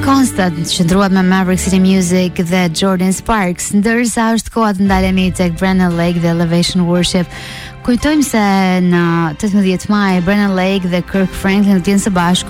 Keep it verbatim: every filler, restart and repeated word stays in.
Constant qëndruat me Maverick City Music dhe Jordan Sparks, ndërsa është koha të ndalemi tek Brennan Lake dhe Elevation Worship. Kujtojmë se në tetëmbëdhjetë maj Brennan Lake dhe Kirk Franklin të jenë së bashku